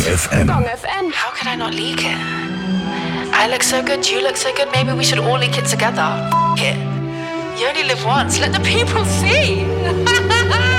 FM. Gong FM. How could I not leak it? I look so good, you look so good, maybe we should all leak it together. F it. You only live once, let the people see.